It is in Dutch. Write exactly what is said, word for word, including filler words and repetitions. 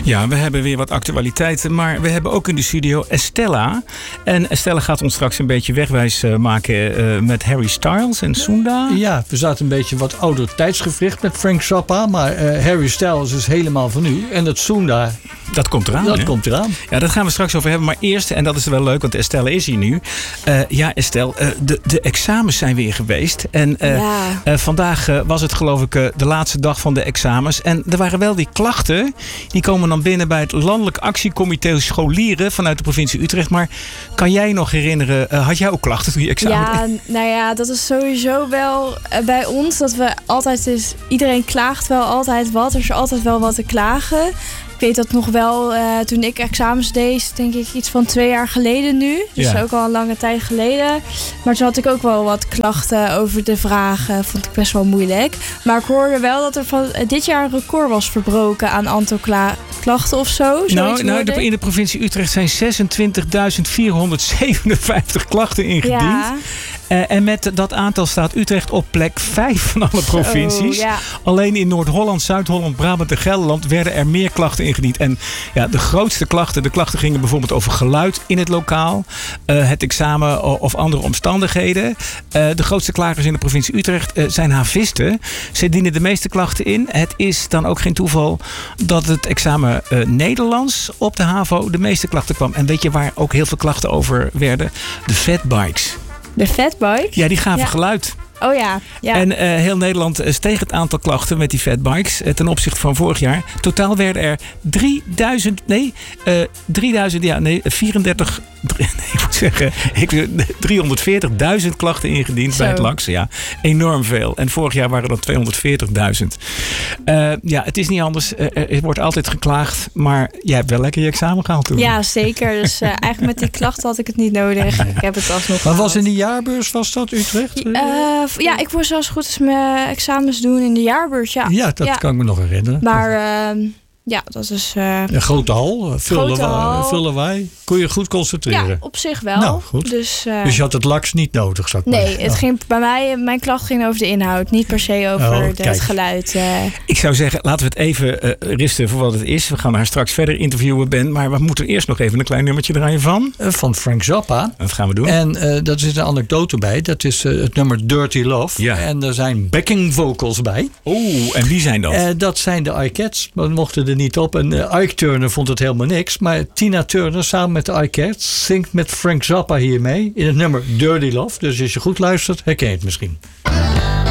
Ja, we hebben weer wat actualiteiten. Maar we hebben ook in de studio Estella. En Estella gaat ons straks een beetje wegwijs uh, maken uh, met Harry Styles en Sunda. Ja, we zaten een beetje wat ouder tijdsgevricht met Frank Zappa. Maar uh, Harry Styles is helemaal van nu. En dat Sunda... Dat komt eraan. Dat hè? komt eraan. Ja, dat gaan we straks over hebben. Maar eerst, en dat is wel leuk, want Estelle is hier nu. Uh, ja, Estelle, uh, de, de examens zijn weer geweest. En uh, ja. uh, vandaag uh, was het geloof ik uh, de laatste dag van de examens. En er waren wel die klachten. Die komen dan binnen bij het Landelijk Actiecomité Scholieren vanuit de provincie Utrecht. Maar kan jij nog herinneren, uh, had jij ook klachten toen je examen Ja, deed? nou ja, dat is sowieso wel uh, bij ons. Dat we altijd is, iedereen klaagt wel altijd wat. Er is altijd wel wat te klagen. Ik weet dat nog wel, uh, toen ik examens deed, denk ik iets van twee jaar geleden nu. Dus Ja. ook al een lange tijd geleden. Maar toen had ik ook wel wat klachten over de vragen. Vond ik best wel moeilijk. Maar ik hoorde wel dat er van uh, dit jaar een record was verbroken aan aantal kla- klachten of zo. Nou, Zoiets nou hoorde de, ik. in de provincie Utrecht zijn zesentwintigduizend vierhonderdzevenenvijftig klachten ingediend. Ja. Uh, en met dat aantal staat Utrecht op plek vijf van alle provincies. Zo, ja. Alleen in Noord-Holland, Zuid-Holland, Brabant en Gelderland werden er meer klachten ingediend. En ja, de grootste klachten, de klachten gingen bijvoorbeeld over geluid in het lokaal, uh, het examen of andere omstandigheden. Uh, de grootste klagers in de provincie Utrecht uh, zijn havisten. Ze dienen de meeste klachten in. Het is dan ook geen toeval dat het examen uh, Nederlands op de HAVO de meeste klachten kwam. En weet je waar ook heel veel klachten over werden? De fatbikes. De fatbike? Ja, die gaven Ja. geluid. Oh ja. ja. En uh, heel Nederland steeg het aantal klachten met die fatbikes uh, ten opzichte van vorig jaar. Totaal werden er drieduizend, nee, uh, drieduizend, ja, nee, vierendertig, nee, ik moet zeggen, ik, driehonderdveertigduizend klachten ingediend Zo. bij het L A X. Ja, enorm veel. En vorig jaar waren dat tweehonderdveertigduizend. Uh, ja, het is niet anders. Uh, er wordt altijd geklaagd, maar jij hebt wel lekker je examen gehaald toen. Ja, zeker. Dus uh, eigenlijk met die klachten had ik het niet nodig. Ik heb het alsnog Maar was gehaald. in de jaarbeurs, was dat Utrecht? Uh, ja, ik moest zelfs goed eens mijn examens doen in de jaarbeurs. Ja, ja, dat ja. kan ik me nog herinneren. Maar uh, ja, dat is... Uh, Een grote hal, veel Grote lawaai, hal. veel lawaai. Kon je goed concentreren? ja, op zich wel. Nou, goed. Dus, uh, Dus je had het L A X niet nodig, zou ik maar nee, zeggen. het ging bij mij, mijn klacht ging over de inhoud. Niet per se over Oh, de, kijk. het geluid. Uh. Ik zou zeggen, laten we het even uh, risten voor wat het is. We gaan haar straks verder interviewen, Ben. Maar we moeten eerst nog even een klein nummertje draaien van. Uh, Van Frank Zappa. Dat gaan we doen. En uh, daar zit een anekdote bij. Dat is uh, het nummer Dirty Love. Ja. En er zijn backing vocals bij. Oeh, en wie zijn dat? Uh, dat zijn de iCats. Maar we mochten er niet op. En uh, Ike Turner vond het helemaal niks. Maar Tina Turner samen met de iCats zingt met Frank Zappa hiermee in het nummer Dirty Love. Dus als je goed luistert, herken je het misschien.